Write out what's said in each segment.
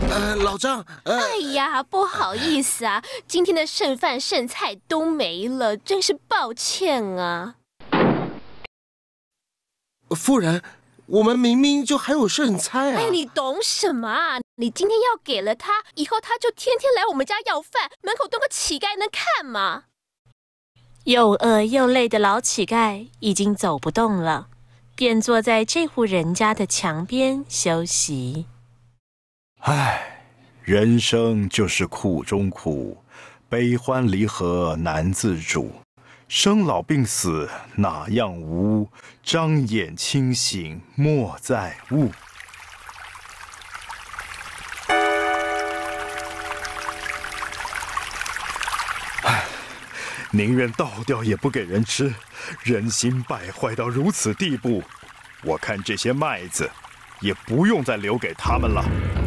老张， 哎呀，不好意思啊，今天的剩饭剩菜都没了，真是抱歉啊。 夫人，我们明明就还有剩菜啊！ 哎，你懂什么啊？你今天要给了他，以后他就天天来我们家要饭，门口蹲个乞丐能看吗？ 又饿又累的老乞丐已经走不动了，便坐在这户人家的墙边休息。 唉，人生就是苦中苦，悲欢离合难自主，生老病死哪样无？张眼清醒莫再悟。唉，宁愿倒掉也不给人吃，人心败坏到如此地步，我看这些麦子也不用再留给他们了。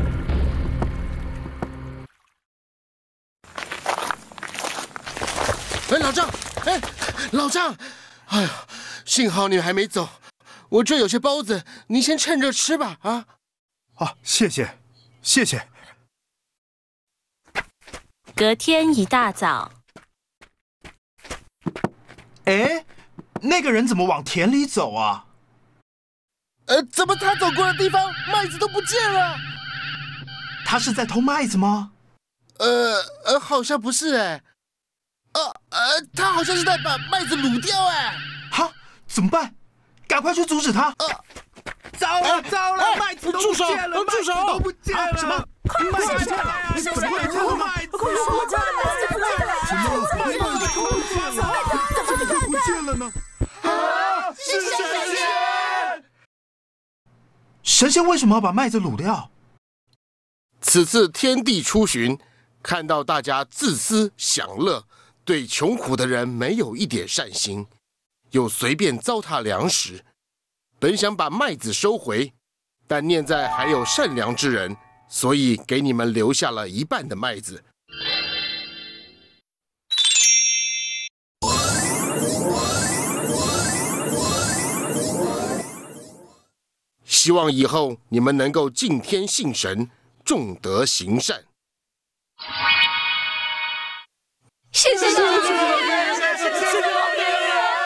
老张，老张，哎呀，幸好你还没走，我这有些包子，你先趁热吃吧，啊！ 啊，谢谢，谢谢。 隔天一大早， 哎，那个人怎么往田里走啊？ 怎么他走过的地方麦子都不见了？ 他是在偷麦子吗？ 好像不是哎。他好像是在把麦子卤掉哎！ 哈，怎么办？赶快去阻止他！糟了糟了，麦子都不见了，麦子都不见了！什么？麦子不见了？怎么会偷麦子？ 快说， 什么？麦子怎么会不见了呢？啊！是神仙！神仙为什么要把麦子卤掉？ 此次天地出巡，看到大家自私享乐。对穷苦的人没有一点善心，又随便糟蹋粮食，本想把麦子收回，但念在还有善良之人，所以给你们留下了一半的麦子。希望以后你们能够敬天信神，重德行善。 谢谢老爹， 谢谢老爹。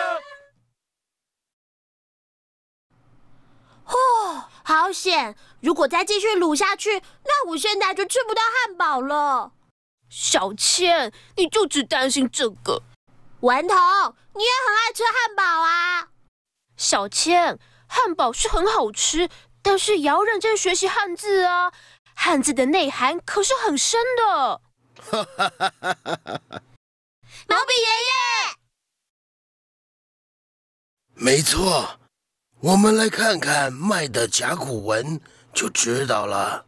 好险！如果再继续卤下去，那我现在就吃不到汉堡了。 小倩，你就只担心这个。 顽童，你也很爱吃汉堡啊。 小倩，汉堡是很好吃，但是也要认真学习汉字啊。汉字的内涵可是很深的。 毛笔爷爷， 没错，我们来看看麦的甲骨文就知道了。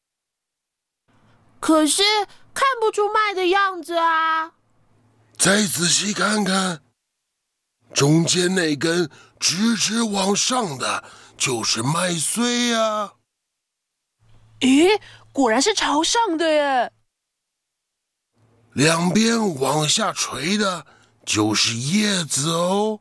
可是看不出麦的样子啊。 再仔细看看，中间那根直直往上的就是麦穗啊。 咦，果然是朝上的耶。 两边往下垂的就是叶子哦。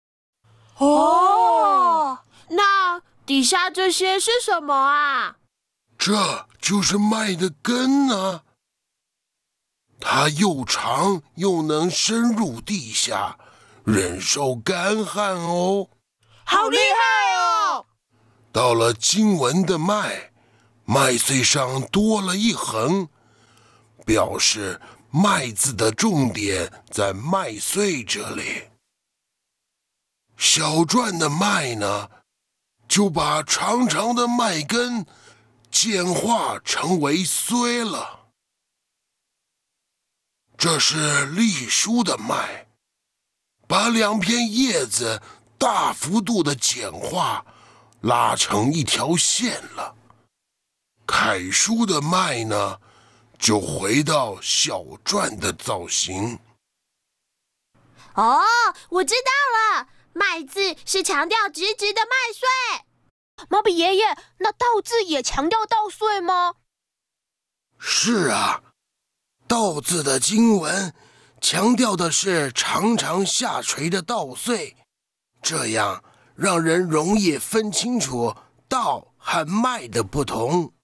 哦，那底下这些是什么啊？ 这就是麦的根啊。它又长又能深入地下，忍受干旱哦。 好厉害哦！ 到了经文的麦，麦穗上多了一横，表示麦字的重点在麦穗这里。小篆的麦呢，就把长长的麦根简化成为穗了。这是隶书的麦，把两片叶子大幅度的简化，拉成一条线了。楷书的麦呢，就回到小篆的造型。 哦，我知道了，麦字是强调直直的麦穗。 毛笔爷爷，那稻字也强调稻穗吗？ 是啊，稻字的经文强调的是长长下垂的稻穗，这样让人容易分清楚稻和麦的不同。